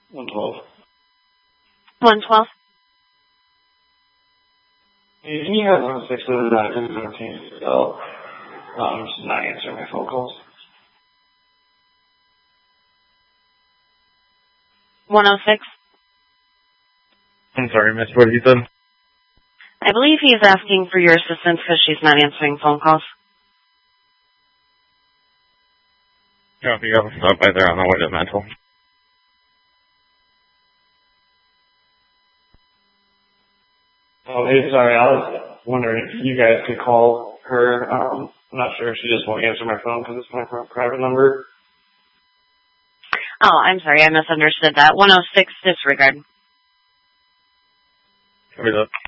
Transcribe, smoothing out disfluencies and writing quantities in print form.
112. 112? Can you have 106 with that? I'm just not answering my phone calls. 106? I'm sorry, miss, what did you say? I believe he is asking for your assistance because she's not answering phone calls. Yeah, if you have a stop by there on the way to mental. Oh, hey, sorry, I was wondering if you guys could call her. I'm not sure if she just won't answer my phone because it's my private number. Oh, I'm sorry, I misunderstood that. 106 disregard. Copy that.